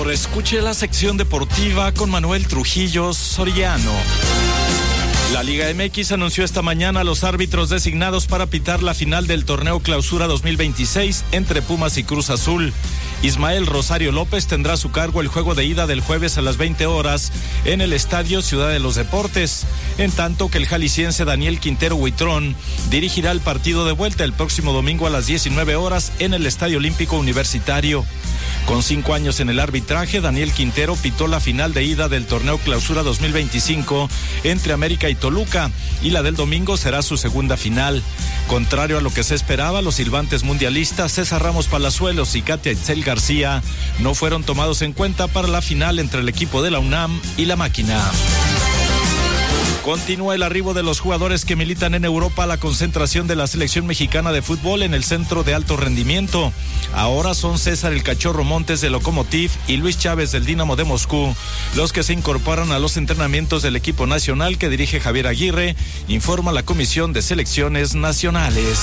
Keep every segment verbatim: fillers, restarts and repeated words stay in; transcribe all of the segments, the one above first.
favor, escuche la sección deportiva con Manuel Trujillo Soriano. La Liga M X anunció esta mañana a los árbitros designados para pitar la final del torneo Clausura dos mil veintiséis entre Pumas y Cruz Azul. Ismael Rosario López tendrá a su cargo el juego de ida del jueves a las veinte horas en el Estadio Ciudad de los Deportes, en tanto que el jalisciense Daniel Quintero Huitrón dirigirá el partido de vuelta el próximo domingo a las diecinueve horas en el Estadio Olímpico Universitario. Con cinco años en el arbitraje, Daniel Quintero pitó la final de ida del torneo Clausura dos mil veinticinco entre América y Toluca, y la del domingo será su segunda final. Contrario a lo que se esperaba, los silbantes mundialistas César Ramos Palazuelos y Katia Itzel García no fueron tomados en cuenta para la final entre el equipo de la UNAM y la Máquina. Continúa el arribo de los jugadores que militan en Europa a la concentración de la selección mexicana de fútbol en el centro de alto rendimiento. Ahora son César el Cachorro Montes del Lokomotiv y Luis Chávez del Dinamo de Moscú los que se incorporan a los entrenamientos del equipo nacional que dirige Javier Aguirre, informa la Comisión de Selecciones Nacionales.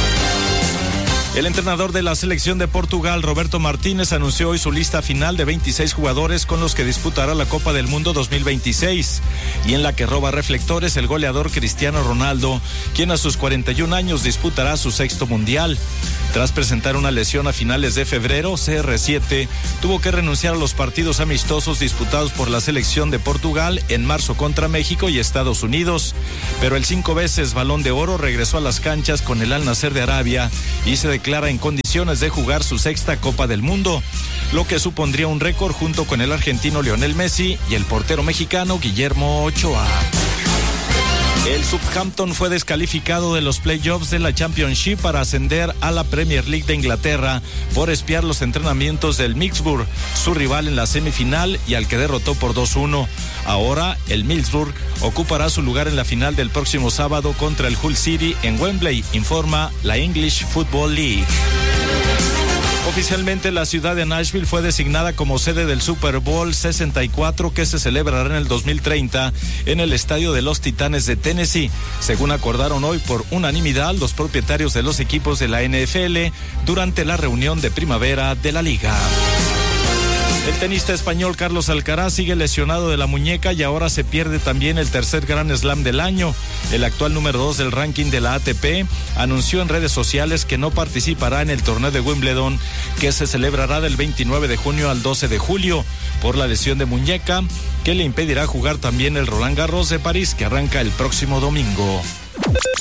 El entrenador de la selección de Portugal, Roberto Martínez, anunció hoy su lista final de veintiséis jugadores con los que disputará la Copa del Mundo dos mil veintiséis, y en la que roba reflectores el goleador Cristiano Ronaldo, quien a sus cuarenta y un años disputará su sexto mundial. Tras presentar una lesión a finales de febrero, C R siete tuvo que renunciar a los partidos amistosos disputados por la selección de Portugal en marzo contra México y Estados Unidos, pero el cinco veces Balón de Oro regresó a las canchas con el Al Nassr de Arabia y se declara en condiciones de jugar su sexta Copa del Mundo, lo que supondría un récord junto con el argentino Lionel Messi y el portero mexicano Guillermo Ochoa. El Southampton fue descalificado de los playoffs de la Championship para ascender a la Premier League de Inglaterra por espiar los entrenamientos del Middlesbrough, su rival en la semifinal y al que derrotó por dos uno. Ahora, el Middlesbrough ocupará su lugar en la final del próximo sábado contra el Hull City en Wembley, informa la English Football League. Oficialmente, la ciudad de Nashville fue designada como sede del Super Bowl sesenta y cuatro, que se celebrará en el dos mil treinta en el estadio de los Titanes de Tennessee, según acordaron hoy por unanimidad los propietarios de los equipos de la N F L durante la reunión de primavera de la liga. El tenista español Carlos Alcaraz sigue lesionado de la muñeca y ahora se pierde también el tercer Grand Slam del año. El actual número dos del ranking de la A T P anunció en redes sociales que no participará en el torneo de Wimbledon, que se celebrará del veintinueve de junio al doce de julio, por la lesión de muñeca que le impedirá jugar también el Roland Garros de París, que arranca el próximo domingo.